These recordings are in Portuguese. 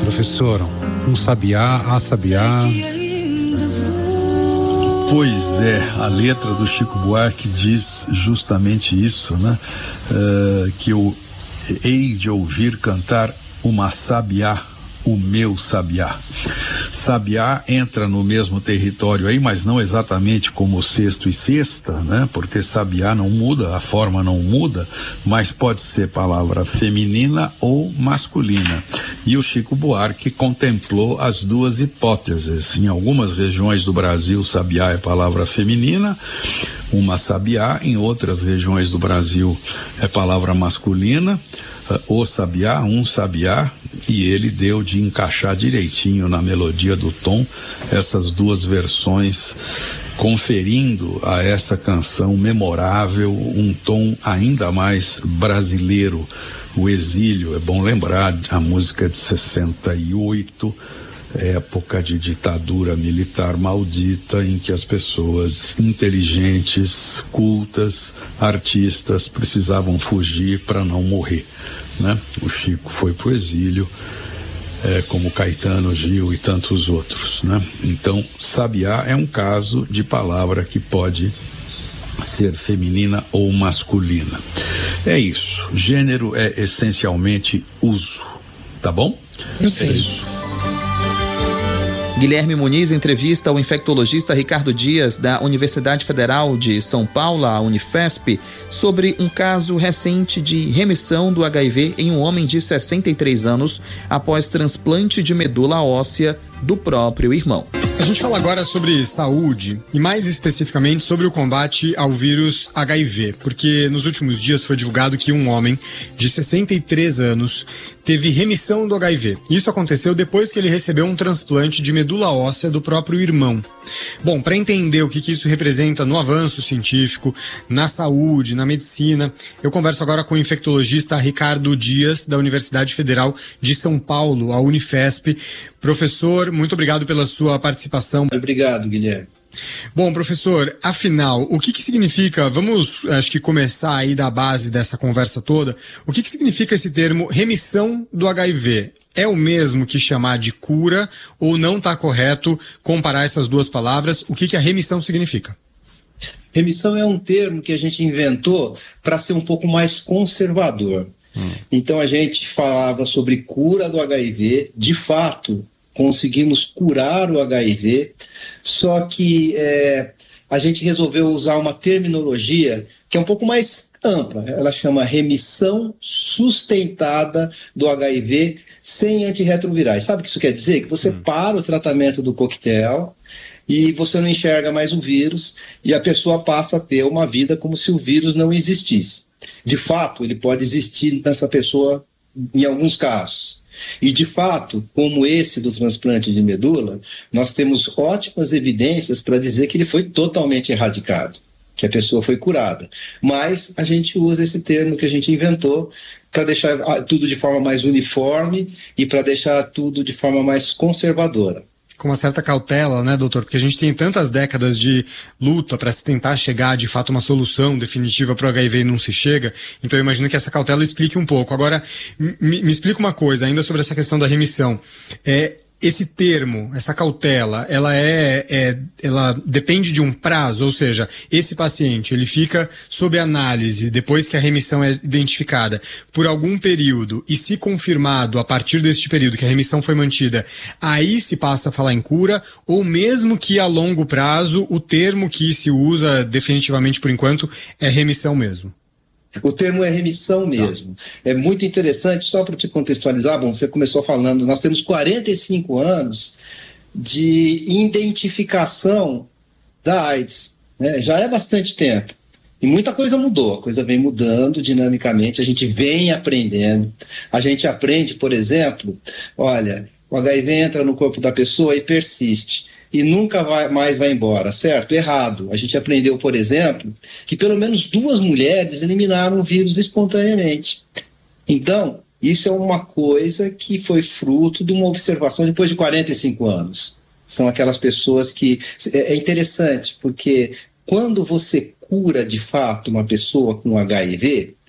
professor? Um sabiá, a sabiá. Pois é, a letra do Chico Buarque diz justamente isso, né? Que eu hei de ouvir cantar uma sabiá, o meu sabiá. Sabiá entra no mesmo território aí, mas não exatamente como sexto e sexta, né? Porque sabiá não muda, a forma não muda, mas pode ser palavra feminina ou masculina. E o Chico Buarque contemplou as duas hipóteses. Em algumas regiões do Brasil, sabiá é palavra feminina, uma sabiá, em outras regiões do Brasil é palavra masculina, o sabiá, um sabiá, e ele deu de encaixar direitinho na melodia do tom essas duas versões, conferindo a essa canção memorável um tom ainda mais brasileiro. O Exílio, é bom lembrar, a música de 68, época de ditadura militar maldita, em que as pessoas inteligentes, cultas, artistas precisavam fugir para não morrer, né? O Chico foi pro exílio, como Caetano, Gil e tantos outros, né? Então, sabiá é um caso de palavra que pode ser feminina ou masculina. É isso. Gênero é essencialmente uso, tá bom? Perfeito. É isso. Guilherme Muniz entrevista o infectologista Ricardo Dias, da Universidade Federal de São Paulo, a Unifesp, sobre um caso recente de remissão do HIV em um homem de 63 anos após transplante de medula óssea do próprio irmão. A gente fala agora sobre saúde e mais especificamente sobre o combate ao vírus HIV, porque nos últimos dias foi divulgado que um homem de 63 anos teve remissão do HIV. Isso aconteceu depois que ele recebeu um transplante de medula óssea do próprio irmão. Bom, para entender o que isso representa no avanço científico, na saúde, na medicina, eu converso agora com o infectologista Ricardo Dias, da Universidade Federal de São Paulo, a Unifesp. Professor, muito obrigado pela sua participação. Obrigado, Guilherme. Bom, professor, afinal, o que significa, vamos, acho que começar aí da base dessa conversa toda, o que significa esse termo remissão do HIV? É o mesmo que chamar de cura ou não está correto comparar essas duas palavras? O que a remissão significa? Remissão é um termo que a gente inventou para ser um pouco mais conservador. Então a gente falava sobre cura do HIV, de fato conseguimos curar o HIV, só que a gente resolveu usar uma terminologia que é um pouco mais ampla. Ela chama remissão sustentada do HIV sem antirretrovirais. Sabe o que isso quer dizer? Que você para o tratamento do coquetel e você não enxerga mais o vírus e a pessoa passa a ter uma vida como se o vírus não existisse. De fato, ele pode existir nessa pessoa em alguns casos. E, de fato, como esse do transplante de medula, nós temos ótimas evidências para dizer que ele foi totalmente erradicado, que a pessoa foi curada. Mas a gente usa esse termo que a gente inventou para deixar tudo de forma mais uniforme e para deixar tudo de forma mais conservadora. Com uma certa cautela, né, doutor? Porque a gente tem tantas décadas de luta para se tentar chegar, de fato, a uma solução definitiva para o HIV e não se chega. Então eu imagino que essa cautela explique um pouco. Agora, me explica uma coisa ainda sobre essa questão da remissão. Esse termo, essa cautela, ela depende de um prazo, ou seja, esse paciente, ele fica sob análise depois que a remissão é identificada por algum período e se confirmado a partir deste período que a remissão foi mantida, aí se passa a falar em cura, ou mesmo que a longo prazo o termo que se usa definitivamente por enquanto é remissão mesmo? O termo é remissão mesmo. É muito interessante, só para te contextualizar, bom, você começou falando, nós temos 45 anos de identificação da AIDS, né? Já é bastante tempo. E muita coisa mudou, a coisa vem mudando dinamicamente, a gente vem aprendendo. A gente aprende, por exemplo, olha, o HIV entra no corpo da pessoa e persiste. E nunca mais vai embora, certo? Errado. A gente aprendeu, por exemplo, que pelo menos 2 mulheres eliminaram o vírus espontaneamente. Então, isso é uma coisa que foi fruto de uma observação depois de 45 anos. São aquelas pessoas que... É interessante, porque quando você cura de fato uma pessoa com HIV,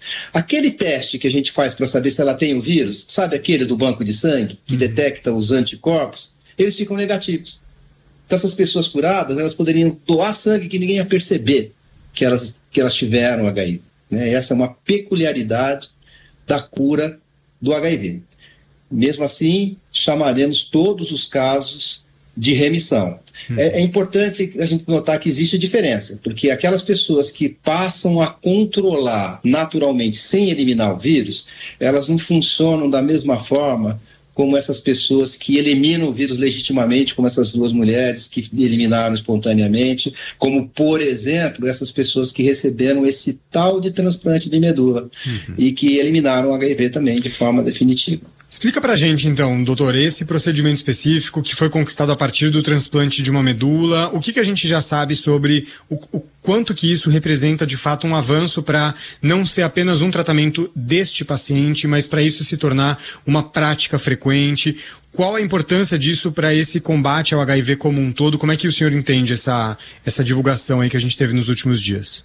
Aquele teste que a gente faz para saber se ela tem o vírus, sabe aquele do banco de sangue, que detecta os anticorpos, eles ficam negativos. Então essas pessoas curadas, elas poderiam doar sangue que ninguém ia perceber que elas tiveram HIV. Né? Essa é uma peculiaridade da cura do HIV. Mesmo assim, chamaremos todos os casos de remissão. É importante a gente notar que existe diferença, porque aquelas pessoas que passam a controlar naturalmente sem eliminar o vírus, elas não funcionam da mesma forma como essas pessoas que eliminam o vírus legitimamente, como essas duas mulheres que eliminaram espontaneamente, como, por exemplo, essas pessoas que receberam esse tal de transplante de medula e que eliminaram o HIV também de forma definitiva. Explica pra gente, então, doutor, esse procedimento específico que foi conquistado a partir do transplante de uma medula, o que a gente já sabe sobre o quanto que isso representa, de fato, um avanço para não ser apenas um tratamento deste paciente, mas para isso se tornar uma prática frequente? Qual a importância disso para esse combate ao HIV como um todo? Como é que o senhor entende essa divulgação aí que a gente teve nos últimos dias?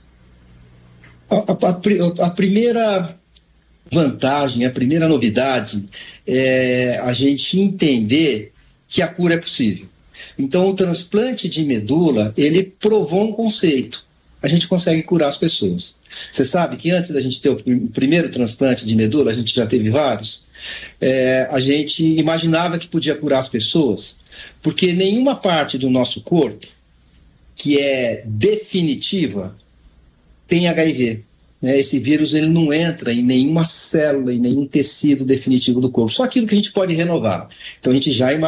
A primeira vantagem, a primeira novidade é a gente entender que a cura é possível. Então, o transplante de medula, ele provou um conceito. A gente consegue curar as pessoas. Você sabe que antes da gente ter o primeiro transplante de medula, a gente já teve vários, a gente imaginava que podia curar as pessoas, porque nenhuma parte do nosso corpo que é definitiva tem HIV. Esse vírus ele não entra em nenhuma célula, em nenhum tecido definitivo do corpo, só aquilo que a gente pode renovar. Então a gente já imagina